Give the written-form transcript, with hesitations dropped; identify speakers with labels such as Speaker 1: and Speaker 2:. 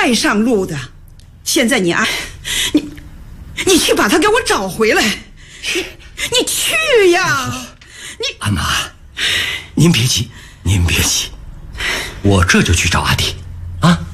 Speaker 1: 带上路的。现在你去把他给我找回来，你去呀！
Speaker 2: 阿妈，您别急，我这就去找阿弟。